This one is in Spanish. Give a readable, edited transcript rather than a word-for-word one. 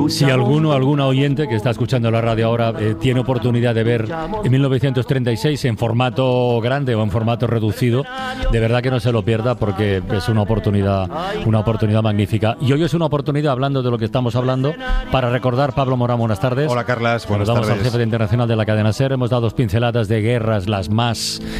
Si alguna oyente que está escuchando la radio ahora tiene oportunidad de ver en 1936 en formato grande o en formato reducido, de verdad que no se lo pierda, porque es una oportunidad magnífica. Y hoy es una oportunidad, hablando de lo que estamos hablando, para recordar. Pablo Morán, buenas tardes. Hola, Carlas, buenas tardes. Saludamos al jefe de Internacional de la cadena SER. Hemos dado 2 pinceladas de guerras, las más